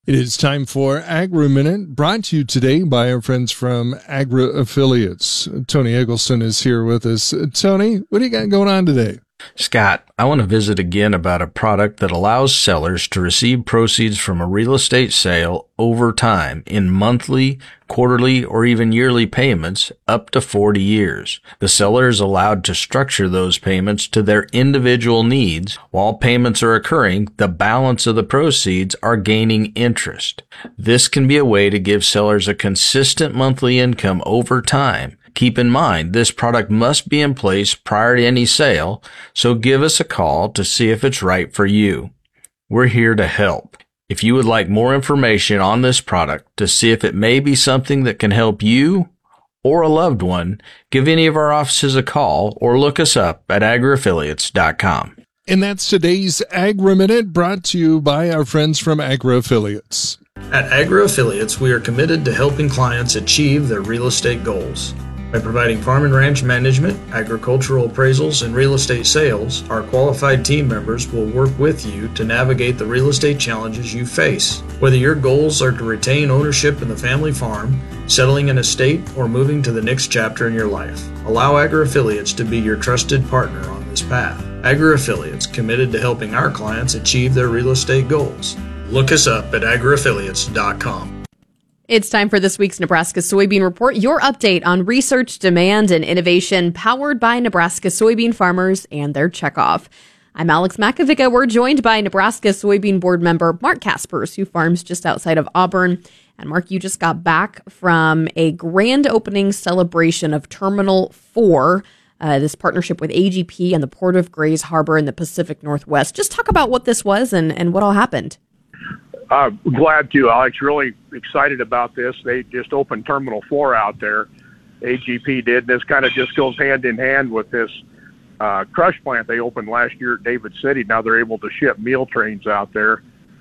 It is time for Agri Minute, brought to you today by our friends from Agri Affiliates. Tony Eggleston is here with us. Tony, what do you got going on today? Scott, I want to visit again about a product that allows sellers to receive proceeds from a real estate sale over time in monthly, quarterly, or even yearly payments up to 40 years. The seller is allowed to structure those payments to their individual needs. While payments are occurring, the balance of the proceeds are gaining interest. This can be a way to give sellers a consistent monthly income over time. Keep in mind, this product must be in place prior to any sale, so give us a call to see if it's right for you. We're here to help. If you would like more information on this product to see if it may be something that can help you or a loved one, give any of our offices a call or look us up at agriaffiliates.com. And that's today's Agri Minute, brought to you by our friends from Agri Affiliates. At Agri Affiliates, we are committed to helping clients achieve their real estate goals. By providing farm and ranch management, agricultural appraisals, and real estate sales, our qualified team members will work with you to navigate the real estate challenges you face. Whether your goals are to retain ownership in the family farm, settling an estate, or moving to the next chapter in your life, allow Agri Affiliates to be your trusted partner on this path. Agri Affiliates, committed to helping our clients achieve their real estate goals. Look us up at agriaffiliates.com. It's time for this week's Nebraska Soybean Report, your update on research, demand, and innovation powered by Nebraska soybean farmers and their checkoff. I'm Alex Makovica. We're joined by Nebraska Soybean Board member Mark Kaspers, who farms just outside of Auburn. And Mark, you just got back from a grand opening celebration of Terminal 4, this partnership with AGP and the Port of Grays Harbor in the Pacific Northwest. Just talk about what this was and what all happened. Glad to, Alex. Really excited about this. They just opened Terminal 4 out there. AGP did. This kind of just goes hand in hand with this crush plant they opened last year at David City. Now they're able to ship meal trains out there.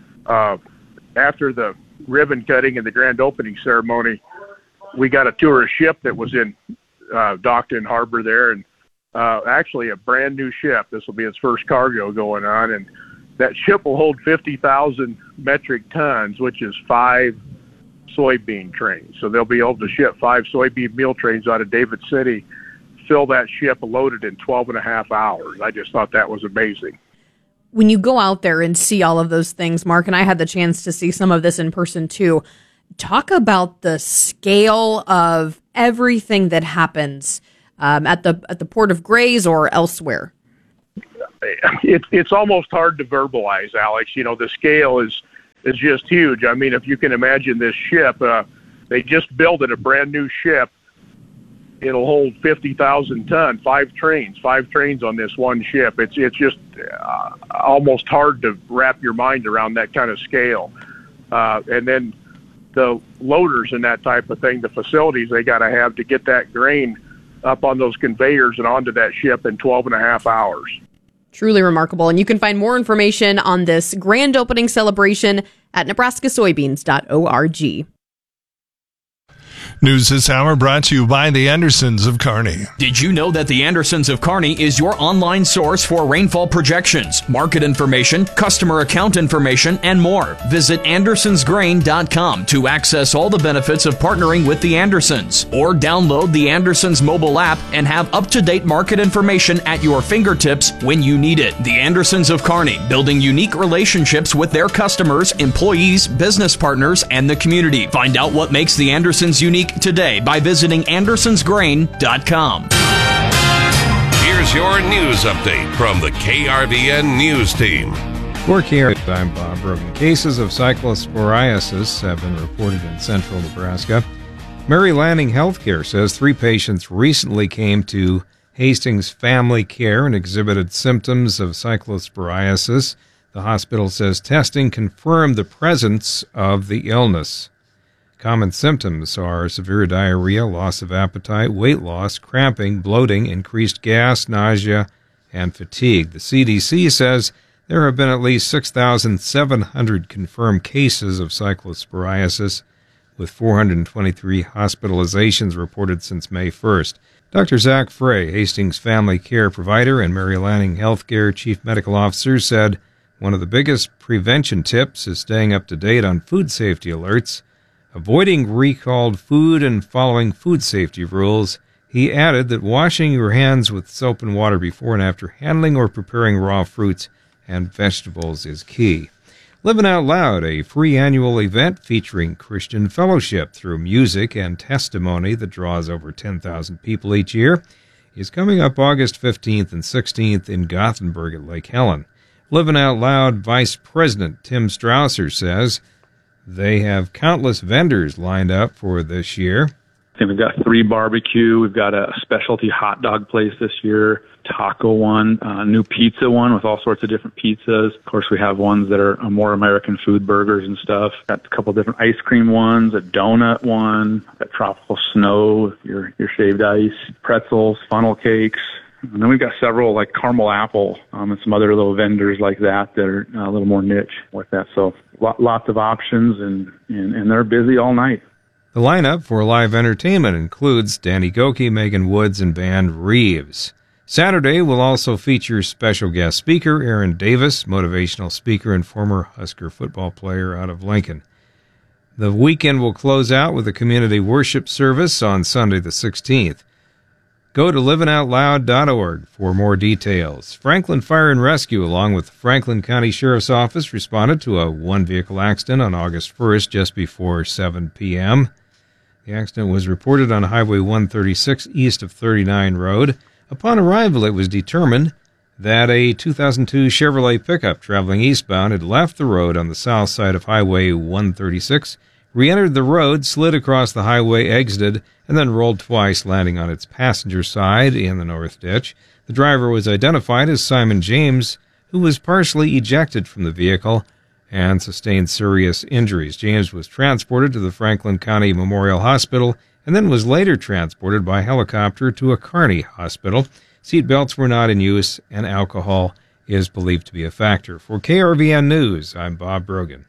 After the ribbon cutting and the grand opening ceremony, we got a tour of ship that was in docked in harbor there, and actually a brand new ship. This will be its first cargo going on, and that ship will hold 50,000 metric tons, which is 5 soybean trains. So they'll be able to ship 5 soybean meal trains out of David City, fill that ship loaded in 12 and a half hours. I just thought that was amazing. When you go out there and see all of those things, Mark, and I had the chance to see some of this in person too, talk about the scale of everything that happens at the Port of Grays or elsewhere. It's almost hard to verbalize, Alex. You know, the scale is just huge. I mean, if you can imagine this ship, they just built it, a brand new ship. It'll hold 50,000 tons, 5 trains on this one ship. It's just almost hard to wrap your mind around that kind of scale. And then the loaders and that type of thing, the facilities they got to have to get that grain up on those conveyors and onto that ship in 12 and a half hours. Truly remarkable. And you can find more information on this grand opening celebration at nebraskasoybeans.org. News this hour brought to you by the Andersons of Kearney. Did you know that the Andersons of Kearney is your online source for rainfall projections, market information, customer account information, and more? Visit andersonsgrain.com to access all the benefits of partnering with the Andersons, or download the Andersons mobile app and have up-to-date market information at your fingertips when you need it. The Andersons of Kearney, building unique relationships with their customers, employees, business partners, and the community. Find out what makes the Andersons unique today by visiting andersonsgrain.com. Here's your news update from the KRVN News Team. For KRVN, I'm Bob Brogan. Cases of cyclosporiasis have been reported in central Nebraska. Mary Lanning Healthcare says 3 patients recently came to Hastings Family Care and exhibited symptoms of cyclosporiasis. The hospital says testing confirmed the presence of the illness. Common symptoms are severe diarrhea, loss of appetite, weight loss, cramping, bloating, increased gas, nausea, and fatigue. The CDC says there have been at least 6,700 confirmed cases of cyclosporiasis, with 423 hospitalizations reported since May 1st. Dr. Zach Frey, Hastings Family Care provider and Mary Lanning Healthcare Chief Medical Officer, said One of the biggest prevention tips is staying up to date on food safety alerts, avoiding recalled food, and following food safety rules. He added that washing your hands with soap and water before and after handling or preparing raw fruits and vegetables is key. Living Out Loud, a free annual event featuring Christian fellowship through music and testimony that draws over 10,000 people each year, is coming up August 15th and 16th in Gothenburg at Lake Helen. Living Out Loud Vice President Tim Strausser says they have countless vendors lined up for this year. I think we've got 3 barbecue. We've got a specialty hot dog place this year, taco one, a new pizza one with all sorts of different pizzas. Of course, we have ones that are more American food, burgers and stuff. Got a couple different ice cream ones, a donut one, got tropical snow, your shaved ice, pretzels, funnel cakes. And then we've got several like caramel apple and some other little vendors like that are a little more niche with that. So lots of options, and they're busy all night. The lineup for live entertainment includes Danny Gokey, Megan Woods, and band Reeves. Saturday will also feature special guest speaker Aaron Davis, motivational speaker and former Husker football player out of Lincoln. The weekend will close out with a community worship service on Sunday the 16th. Go to livingoutloud.org for more details. Franklin Fire and Rescue, along with the Franklin County Sheriff's Office, responded to a one-vehicle accident on August 1st just before 7 p.m. The accident was reported on Highway 136 east of 39 Road. Upon arrival, it was determined that a 2002 Chevrolet pickup traveling eastbound had left the road on the south side of Highway 136, re-entered the road, slid across the highway, exited, and then rolled twice, landing on its passenger side in the north ditch. The driver was identified as Simon James, who was partially ejected from the vehicle and sustained serious injuries. James was transported to the Franklin County Memorial Hospital and then was later transported by helicopter to a Kearney hospital. Seatbelts were not in use, and alcohol is believed to be a factor. For KRVN News, I'm Bob Brogan.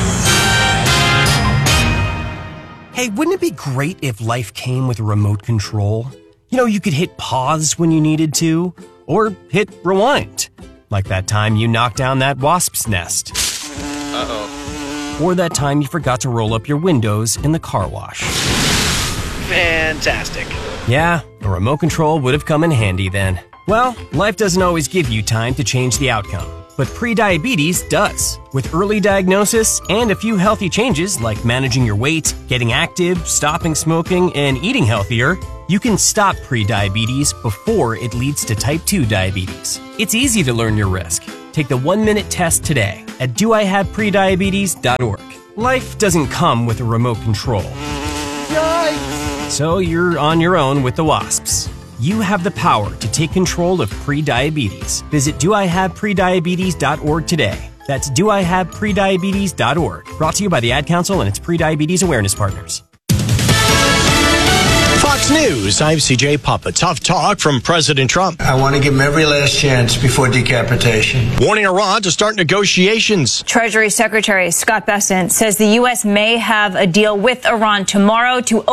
Hey, wouldn't it be great if life came with a remote control? You know, you could hit pause when you needed to, or hit rewind. Like that time you knocked down that wasp's nest. Uh-oh. Or that time you forgot to roll up your windows in the car wash. Fantastic. Yeah, a remote control would have come in handy then. Well, life doesn't always give you time to change the outcome, but prediabetes does. With early diagnosis and a few healthy changes like managing your weight, getting active, stopping smoking, and eating healthier, you can stop prediabetes before it leads to type 2 diabetes. It's easy to learn your risk. Take the 1-minute test today at doihaveprediabetes.org. Life doesn't come with a remote control. Yikes! So you're on your own with the wasps. You have the power to take control of prediabetes. Visit doihaveprediabetes.org today. That's doihaveprediabetes.org. Brought to you by the Ad Council and its prediabetes awareness partners. Fox News, I'm CJ Papa. Tough talk from President Trump. I want to give him every last chance before decapitation. Warning Iran to start negotiations. Treasury Secretary Scott Bessent says the U.S. may have a deal with Iran tomorrow to